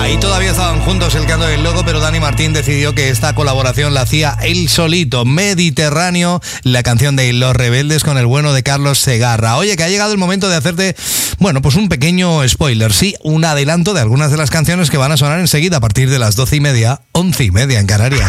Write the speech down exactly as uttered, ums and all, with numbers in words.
Ahí todavía estaban juntos el Cando y el Loco, pero Dani Martín decidió que esta colaboración la hacía él solito. Mediterráneo, la canción de Los Rebeldes con el bueno de Carlos Segarra. Oye, que ha llegado el momento de hacerte, bueno, pues un pequeño spoiler, sí, un adelanto de algunas de las canciones que van a sonar enseguida a partir de las doce y media, once y media en Canarias.